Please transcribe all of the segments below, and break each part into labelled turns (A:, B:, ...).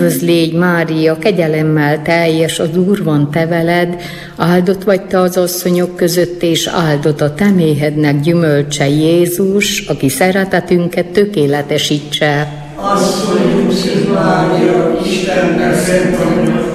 A: Üdvözl légy, Mária, kegyelemmel teljes, az Úr van te veled, áldott vagy te az asszonyok között, és áldott a te méhednek gyümölcse Jézus, aki szeretetünket tökéletesítse.
B: Asszonyunk, Szűz Mária, Istennek szent anyja,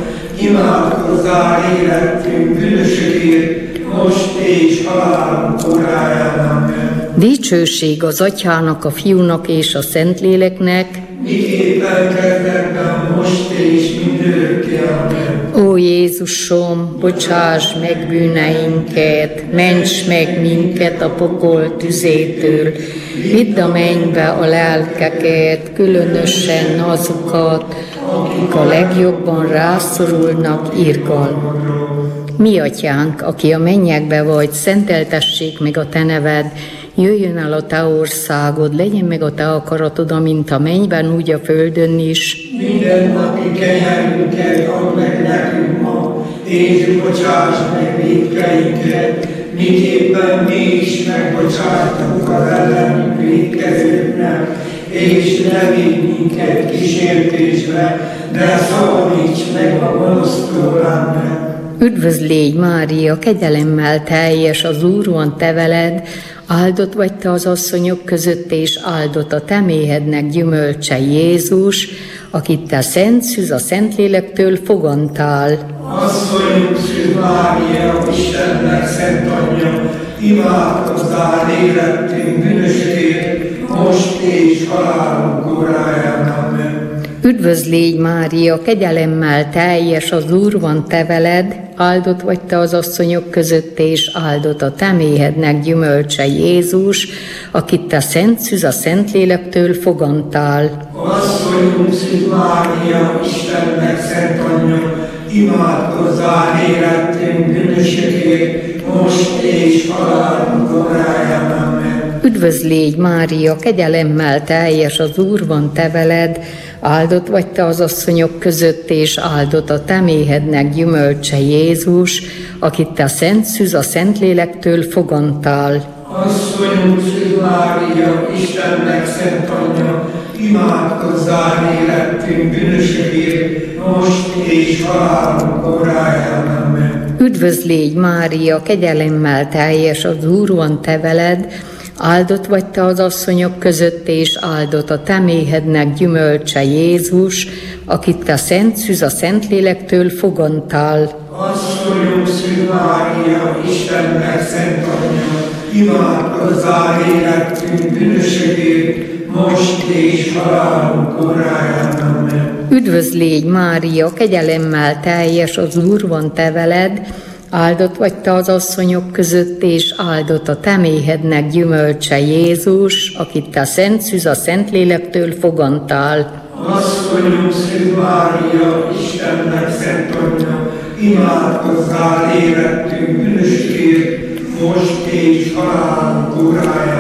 B: imádkozzál életünk bűnösökért, most és halálunk óráján. Amen.
A: Dicsőség az Atyának, a Fiúnak és a Szentléleknek,
B: miképpen kezdetben, most és mindörökké. Amen.
A: Ó Jézusom, bocsáss meg bűneinket, ments meg minket a pokol tüzétől, vidd a mennybe a lelkeket, különösen azokat, akik a legjobban rászorulnak irgalmadra. Mi Atyánk, aki a mennyekbe vagy, szenteltessék meg a te neved, jöjjön el a te országod, legyen meg a te akaratod, amint a mennyben, úgy a földön is.
B: Mindennapi kenyerünket add meg nekünk ma, és bocsáss meg vétkeinket, miképpen mi is megbocsátunk az ellenünk vétkezőknek, és ne vigy minket kísértésbe, de szabadíts meg a gonosztól. Amen.
A: Üdvözl légy, Mária, kegyelemmel teljes, az Úr van te veled, áldott vagy te az asszonyok között, és áldott a te méhednek gyümölcse Jézus, akit te Szent Szűz a Szentlélektől fogantál.
B: Asszonyunk, Szűz Mária, Istennek szent anyja, imádkozzál életünk bűnösökért, most és halálunk óráján. Amen.
A: Üdvözl légy, Mária, kegyelemmel teljes, az Úr van te veled, áldott vagy te az asszonyok között, és áldott a te méhednek gyümölcse Jézus, akit te Szent Szűz a Szentlélektől fogantál.
B: Asszonyunk, Szűz Mária, Istennek szent anyja, imádkozzál életünk bűnösökért, most és halálunk óráján. Amen.
A: Üdvözl légy, Mária, kegyelemmel teljes, az Úr van te veled, áldott vagy te az asszonyok között, és áldott a te méhednek gyümölcse Jézus, akit te Szent Szűz a Szentlélektől fogantál.
B: Asszonyunk, Szűz Mária, Istennek szent anyja, imádkozzál életünk bűnösökért, most és halálunk óráján. Amen.
A: Üdvözl légy, Mária, kegyelemmel teljes, az Úr van te veled, áldott vagy te az asszonyok között, és áldott a te méhednek gyümölcse Jézus, akit te Szent Szűz a Szentlélektől fogantál.
B: Asszonyunk, Szűz Mária, Istennek szent anyja, imádkozzál életünk bűnösökért, most és halálunk óráján. Amen.
A: Üdvözl légy, Mária, kegyelemmel teljes, az Úr van te veled, áldott vagy te az asszonyok között, és áldott a te méhednek gyümölcse Jézus, akit te Szent Szűz a Szentlélektől fogantál.
B: Asszonyunk, Szűz Mária, Istennek szent anyja, imádkozzál életünk bűnösökért, most és halálunk óráján.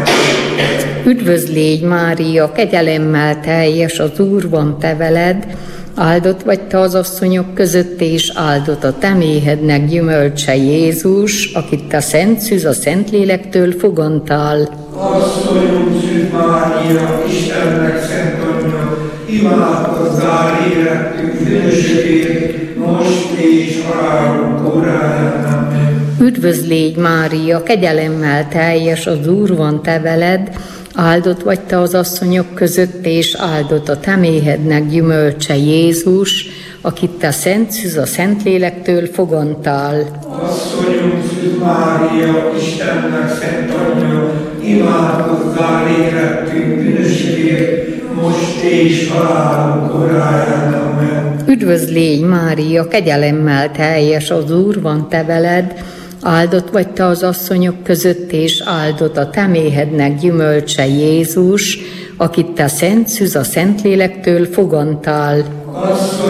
A: Üdvözl légy, Mária, kegyelemmel teljes, az Úr van te veled, áldott vagy te az asszonyok között, és áldott a te méhednek gyümölcse Jézus, akit te Szent Szűz a Szentlélektől fogantál.
B: Asszonyunk, Szűz Mária, Istennek szent anyja, imádkozzál életünk bűnösökért, most és halálunk óráján. Amen.
A: Üdvözl légy, Mária, kegyelemmel teljes, az Úr van te veled, áldott vagy te az asszonyok között, és áldott a te méhednek gyümölcse Jézus, akit te Szent Szűz a Szentlélektől fogantál.
B: Asszonyunk, Szűz Mária, Istennek szent anyja, imádkozzál életünk bűnösökért, most és halálunk óráján. Amen.
A: Üdvözl légy, Mária, kegyelemmel teljes, az Úr van te veled, áldott vagy te az asszonyok között, és áldott a te méhednek gyümölcse Jézus, akit te Szent Szűz a Szentlélektől fogantál.